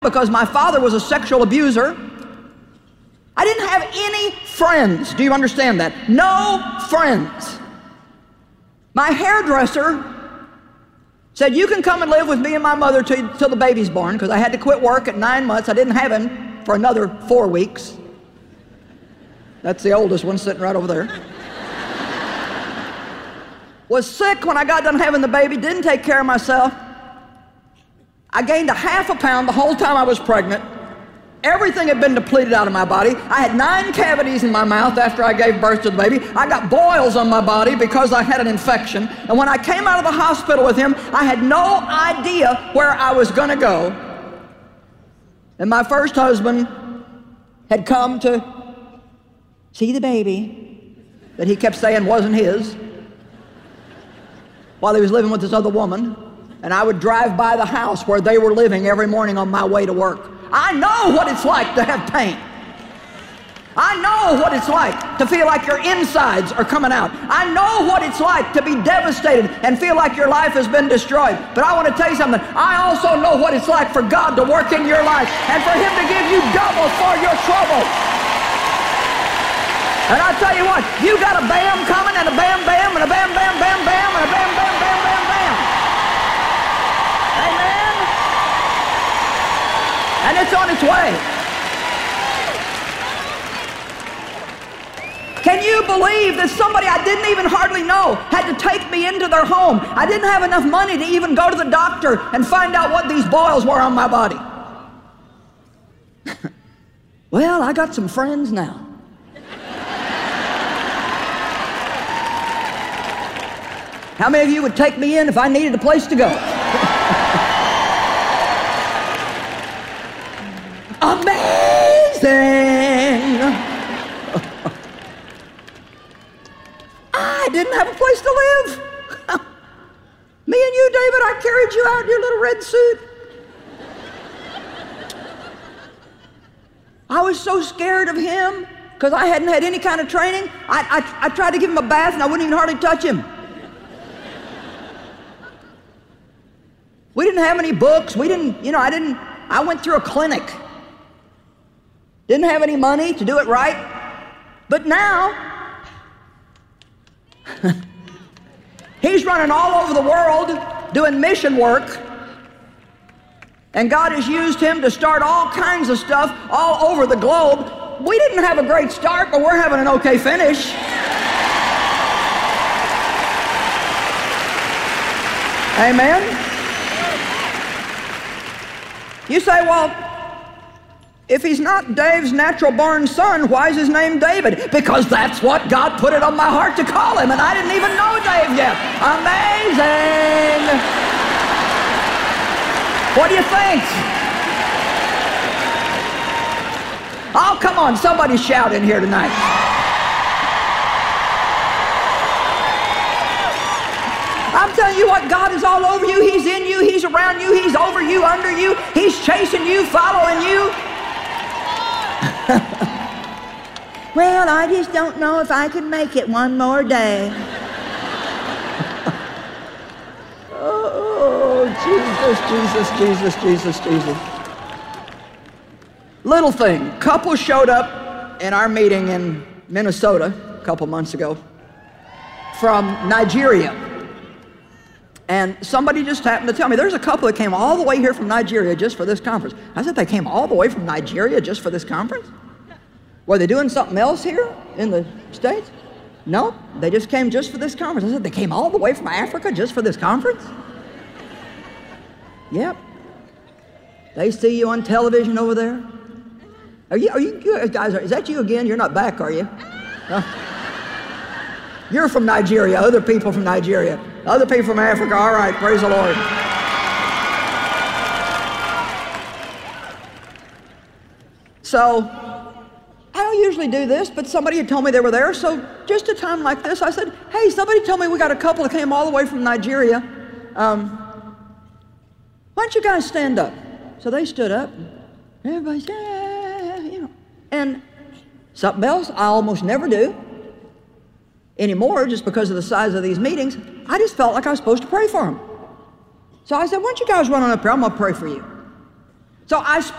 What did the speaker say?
because my father was a sexual abuser. I didn't have any friends. Do you understand that? No friends. My hairdresser said, you can come and live with me and my mother till the baby's born, because I had to quit work at 9 months. I didn't have him for another 4 weeks. That's the oldest one sitting right over there. Was sick when I got done having the baby, didn't take care of myself. I gained a ½ pound the whole time I was pregnant. Everything had been depleted out of my body. I had 9 cavities in my mouth after I gave birth to the baby. I got boils on my body because I had an infection. And when I came out of the hospital with him, I had no idea where I was going to go. And my first husband had come to see the baby that he kept saying wasn't his while he was living with this other woman. And I would drive by the house where they were living every morning on my way to work. I know what it's like to have pain. I know what it's like to feel like your insides are coming out. I know what it's like to be devastated and feel like your life has been destroyed. But I want to tell you something. I also know what it's like for God to work in your life and for Him to give you double for your trouble. And I tell you what, you got a bam coming, and a bam bam, and a bam bam bam bam, and a bam bam bam bam bam. Amen? And it's on its way. Can you believe that somebody I didn't even hardly know had to take me into their home? I didn't have enough money to even go to the doctor and find out what these boils were on my body. Well, I got some friends now. How many of you would take me in if I needed a place to go? Amazing! I didn't have a place to live. Me and you, David, I carried you out in your little red suit. I was so scared of him because I hadn't had any kind of training. I tried to give him a bath and I wouldn't even hardly touch him. We didn't have any books. We didn't, I went through a clinic. Didn't have any money to do it right. But now, he's running all over the world doing mission work. And God has used him to start all kinds of stuff all over the globe. We didn't have a great start, but we're having an okay finish. Amen? You say, well, if he's not Dave's natural-born son, why is his name David? Because that's what God put it on my heart to call him, and I didn't even know Dave yet. Amazing! What do you think? Oh, come on, somebody shout in here tonight. I'm telling you what, God is all over you. He's in you. He's around you. He's over you, under you. He's chasing you, following you. Well, I just don't know if I can make it one more day. Oh, Jesus. Little thing. Couple showed up in our meeting in Minnesota a couple months ago from Nigeria. And somebody just happened to tell me, there's a couple that came all the way here from Nigeria just for this conference. I said, they came all the way from Nigeria just for this conference? Were they doing something else here in the States? No, they just came just for this conference. I said, they came all the way from Africa just for this conference? Yep. They see you on television over there. Are you guys, is that you again? You're not back, are you? You're from Nigeria, other people from Nigeria. Other people from Africa, all right, praise the Lord. So, I don't usually do this, but somebody had told me they were there, so just a time like this, I said, hey, somebody told me we got a couple that came all the way from Nigeria. Why don't you guys stand up? So they stood up. Everybody said, yeah. And something else I almost never do anymore, just because of the size of these meetings, I just felt like I was supposed to pray for them. So I said, why don't you guys run on up here? I'm going to pray for you. So I